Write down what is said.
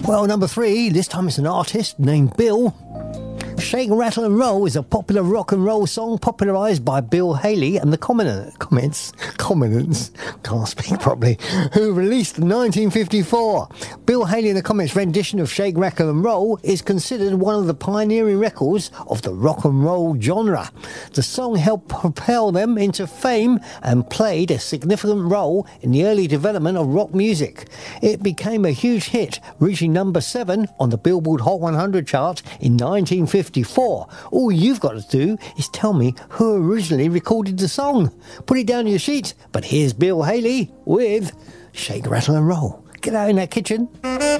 Well, number 3, this time it's an artist named Bill. Shake, Rattle and Roll is a popular rock and roll song popularised by Bill Haley and the Commonents, can't speak properly, who released in 1954. Bill Haley and the Commonents' rendition of Shake, Rattle and Roll is considered one of the pioneering records of the rock and roll genre. The song helped propel them into fame and played a significant role in the early development of rock music. It became a huge hit, reaching number 7 on the Billboard Hot 100 chart in 1954. All you've got to do is tell me who originally recorded the song. Put it down your sheet, but here's Bill Haley with Shake, Rattle and Roll. Get out in that kitchen.